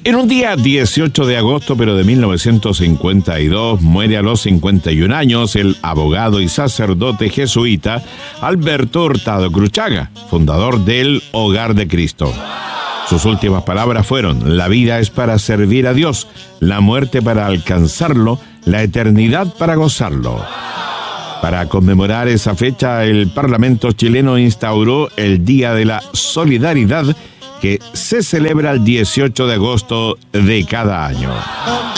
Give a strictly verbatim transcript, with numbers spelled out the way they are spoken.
En un día dieciocho de agosto, pero de mil novecientos cincuenta y dos, muere a los cincuenta y un años el abogado y sacerdote jesuita Alberto Hurtado Cruchaga, fundador del Hogar de Cristo. Sus últimas palabras fueron: la vida es para servir a Dios, la muerte para alcanzarlo, la eternidad para gozarlo. Para conmemorar esa fecha, el Parlamento chileno instauró el Día de la Solidaridad, que se celebra el dieciocho de agosto de cada año.